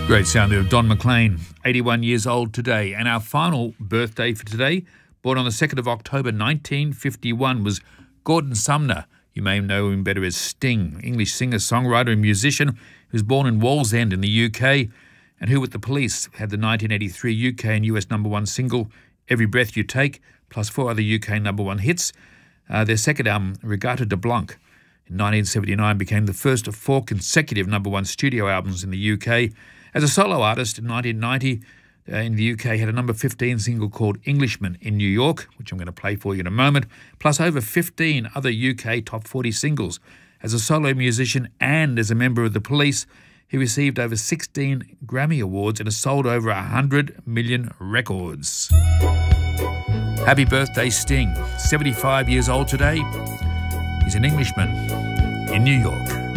Great sound there of Don McLean, 81 years old today. And our final birthday for today, born on the 2nd of October 1951, was Gordon Sumner. You may know him better as Sting, English singer, songwriter and musician who was born in Wallsend in the UK and who with the Police had the 1983 UK and US #1 single Every Breath You Take, plus 4 other UK #1 hits. Their second album, Regatta de Blanc, in 1979 became the first of 4 consecutive #1 studio albums in the UK. As a solo artist in 1990, in the UK, had a number 15 single called Englishman in New York, which I'm going to play for you in a moment, plus over 15 other UK top 40 singles. As a solo musician and as a member of the Police, he received over 16 Grammy Awards and has sold over 100 million records. Happy birthday, Sting. 75 years old today. He's an Englishman in New York.